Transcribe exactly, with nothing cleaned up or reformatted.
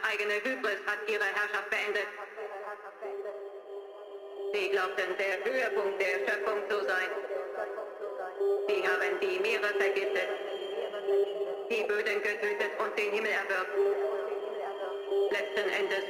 eigene Hybris hat ihre Herrschaft beendet. Sie glaubten, der Höhepunkt der Schöpfung zu sein. Sie haben die Meere vergiftet, die Böden getötet und den Himmel erwürgt. Letzten Endes